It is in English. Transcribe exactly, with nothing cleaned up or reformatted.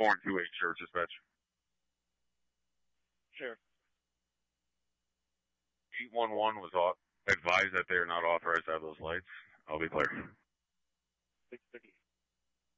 four and two eight sheriff dispatch. Sheriff. eight one one was au- advised that they are not authorized to have those lights. I'll be clear. six thirty.